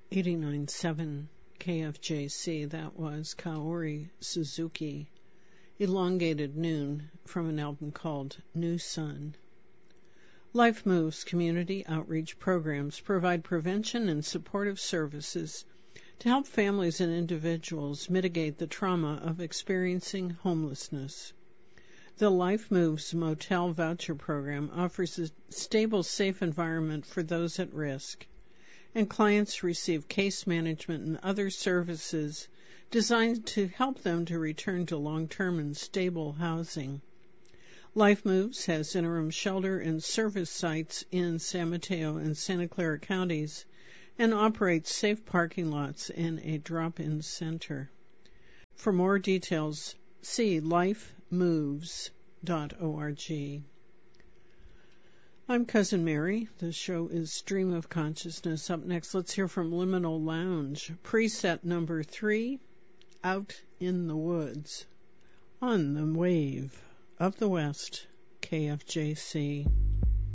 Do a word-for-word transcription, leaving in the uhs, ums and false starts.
eighty-nine point seven K F J C. That was Kaori Suzuki, Elongated Noon, from an album called New Sun. Life Moves community outreach programs provide prevention and supportive services to help families and individuals mitigate the trauma of experiencing homelessness. The Life Moves Motel Voucher Program offers a stable, safe environment for those at risk, and clients receive case management and other services designed to help them to return to long-term and stable housing. Life Moves has interim shelter and service sites in San Mateo and Santa Clara counties and operates safe parking lots and a drop-in center. For more details, see life moves dot org. I'm Cousin Mary. The show is Stream of Consciousness. Up next, let's hear from Liminal Lounge. Preset number three, Out in the Woods. On the Wave of the West, K F J C.